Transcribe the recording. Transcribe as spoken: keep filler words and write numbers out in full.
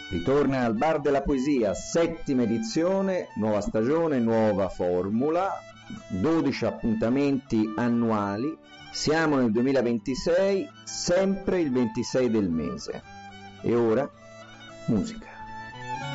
Ritorna al Bar della Poesia, settima edizione, nuova stagione, nuova formula, dodici appuntamenti annuali. Siamo nel duemilaventisei, sempre il ventisei del mese. E ora, musica.